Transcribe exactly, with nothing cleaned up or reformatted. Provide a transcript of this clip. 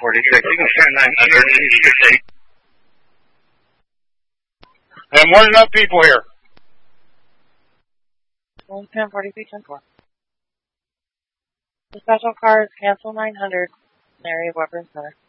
forty-six. You can stand nine hundred and eight. And one enough people here. one ten forty-three ten four. The special cars cancel nine hundred. Mary Weber Center.